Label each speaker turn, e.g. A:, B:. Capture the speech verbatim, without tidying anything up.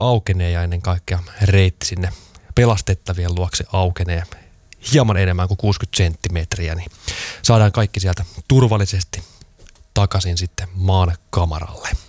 A: aukenee ja ennen kaikkea reitti sinne pelastettavien luokse aukenee hieman enemmän kuin kuusikymmentä senttimetriä, niin saadaan kaikki sieltä turvallisesti takaisin sitten maan kamaralle.